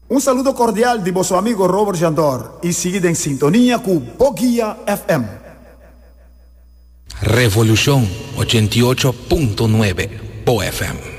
Un saludo cordial di vostro amigo Robert Jandor y sigue en sintonía con Boguía FM. Revolución 88.9 Po FM.